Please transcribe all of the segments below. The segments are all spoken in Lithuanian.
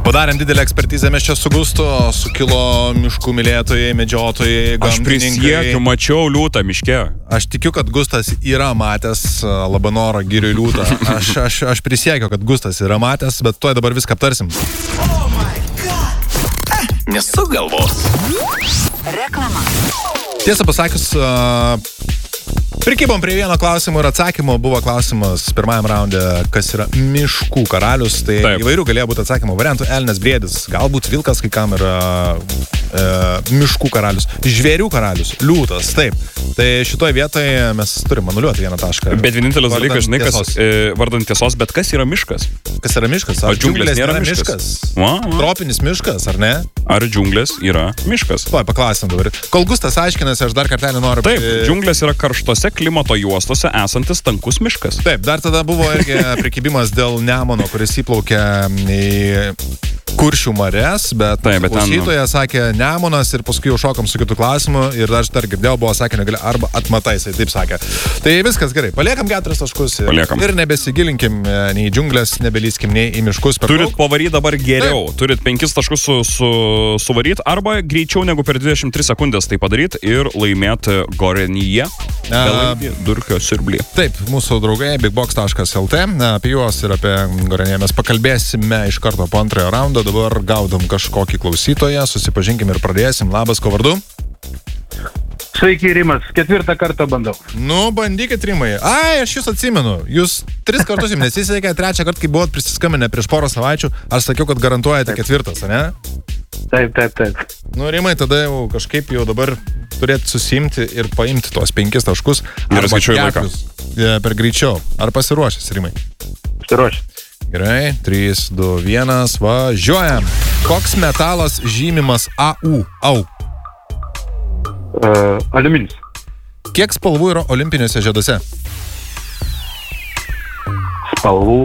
Padarėm didelę ekspertizę, mes čia su Gustu, sukilo miškų mylėtojai, medžiotojai, gamtininkai. Aš prisiekiu, mačiau liūtą miške. Aš tikiu, kad Gustas yra matęs Labanoro girių liūtą. Aš prisiekiu, kad Gustas yra matęs, bet tuoj dabar viską aptarsim. Oh my God! Nesuk galvos. Reklama. Tiesą pasakius, prikibom prie vieno klausimo ir atsakymo. Buvo klausimas pirmajam raunde, kas yra miškų karalius. Tai Taip. Įvairių galėjo būti atsakymo variantų. Elnias, briedis, galbūt vilkas, kai kam yra miškų karalius. Žvėrių karalius, liūtas, taip. Tai šitoje vietoje mes turime anuliuoti vieną tašką. Bet vienintelis Vardan dalykas, žinai, kas tiesos. vardant tiesos, bet kas yra miškas? Kas yra miškas? Ar džiunglės nėra miškas? Tropinis miškas, ar ne? Ar džiunglės yra miškas? Tuoj paklausim dabar. Kol Gustas aiškinasi, aš dar kartelį noriu... Taip, džiunglės yra karštose klimato juostose esantis tankus miškas. Taip, dar tada buvo irgi prikibimas dėl Nemuno, kuris įplaukė į Kuršių marias, bet klausytoja sakė Nemunas ir paskui jau šokam su kitu klausimu ir dar girdėjau, buvo sakė negali arba atmatai, jisai taip sakė. Tai viskas gerai, paliekam 4 taškus ir nebesigilinkim nei į džiunglės, nebelyskim nei į miškus. Turit pavaryti dabar geriau, turit 5 taškus suvaryti arba greičiau negu per 23 sekundės tai padaryti ir laimėti Gorenyje durkio siurblį. Taip, mūsų draugai bigbox.lt, apie juos ir apie Gorenyje mes pakalbėsime iš karto po antrojo raundo. Dabar gaudom kažkokį klausytoją, susipažinkim ir pradėsim. Labas, ko vardu? Sveiki, Rimas. 4 kartą bandau. Nu, bandykit, Rimai. Ai, aš jūs atsimenu. Jūs 3 kartus jums nesisekė, 3 kartą, kai buvot prisiskambinę prieš porą savaičių, aš sakiau, kad garantuojate 4, ne? Taip. Nu, Rimai, tada jau kažkaip jau dabar turėt susimti ir paimti tuos 5 taškus. Ir skaičiuoju laiką. Per greičiau. Ar pasiruošęs, Rimai? Pasiruošęs. Gerai, 3, 2, 1, važiuojam. Koks metalas žymimas AU? Au. Aliuminis. Kiek spalvų yra olimpiniuose žieduose? Spalvų.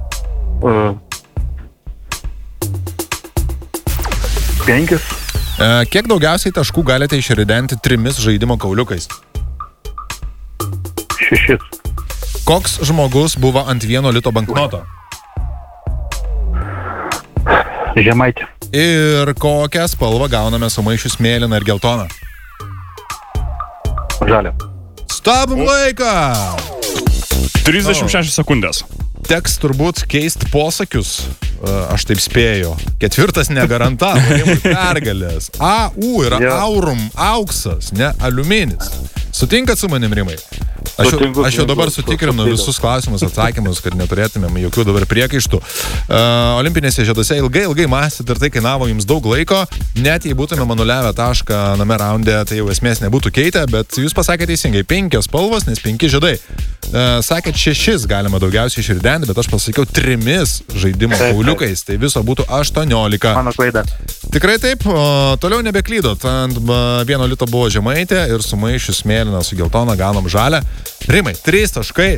5. Kiek daugiausiai taškų galite išridenti 3 žaidimo kauliukais? 6. Koks žmogus buvo ant 1 lito banknoto? Žemaitė. Ir kokią spalvą gauname sumaišius mėlyną ir geltoną? Žalia. Stabom laiką! 36 sekundės. Teks turbūt keisti posakius. Aš taip spėju. 4 negarantavo pergalės. AU yra aurum, auksas, ne aliuminis. Sutinkat su manim, Rimai? Aš jau dabar sutikrinu visus klausimus, atsakymus, kad neturėtumėm jokių dabar priekaištų. Olimpinėse žieduose ilgai mąstėt ir tai kainavo jums daug laiko. Net jei būtume anuliavę tašką name raunde, tai jau esmės nebūtų keitę, bet jūs pasakėte teisingai, 5 spalvos, nes 5 žiedai. Sakėt 6 galima daugiausiai išridenti, bet aš pasakiau 3 žaidimo kauliukais, tai viso būtų 18. Mano klaida. Tikrai taip, toliau nebeklydot. Ant 1 lito buvo Žemaitė ir sumaišius mėlyną su geltona gaunam žalę. Rimai, 3 taškai,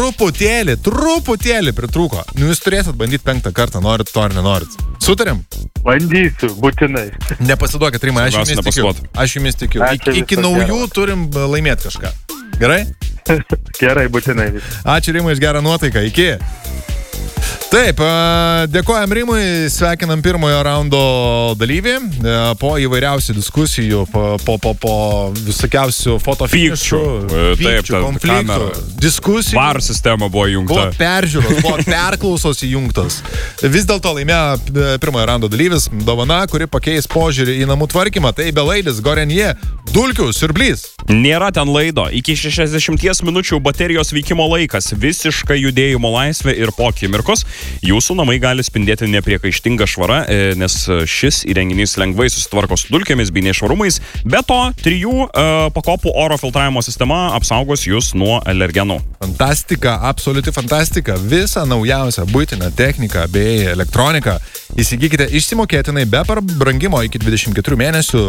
truputėlį pritrūko. Nu, jūs turėsit bandyti 5 kartą, norit to ar nenorit. Sutarėm? Bandysiu, būtinai. Nepasiduokit, Rimai, aš jumis tikiu. Iki naujų turim laimėti kažką. Gerai? Gerai, būtinai. Ačiū, Rimai, iš gerą nuotaiką. Iki. Taip, dėkojam Rimui, sveikinam pirmojo raundo dalyvį. Po įvairiausių diskusijų, po visokiausių fotofinišų, konfliktų, diskusijų. VAR sistema buvo įjungta. Buvo peržiūros, buvo perklausos įjungtos. Vis dėlto laimėjo pirmojo raundo dalyvis dovana, kuri pakeis požiūrį į namų tvarkymą. Tai belaidis Gorenyje dulkių siurblys. Nėra ten laido. Iki 60 minučių baterijos veikimo laikas, visiška judėjimo laisvė ir po akimirkos jūsų namai gali spindėti nepriekaištinga švara, nes šis įrenginys lengvai susitvarko su dulkėmis bei nešvarumais. Be to, 3 pakopų oro filtravimo sistema apsaugos jūs nuo alergenų. Fantastika, absoliuti fantastika. Visą naujausią buitinę techniką bei elektroniką įsigykite išsimokėtinai be brangimo iki 24 mėnesių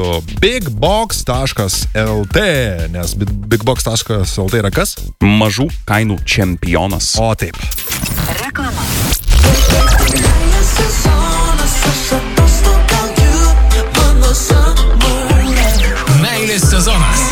bigbox.lt, nes bigbox.lt yra kas? Mažų kainų čempionas. O taip. Reklama. Meilės sezonas.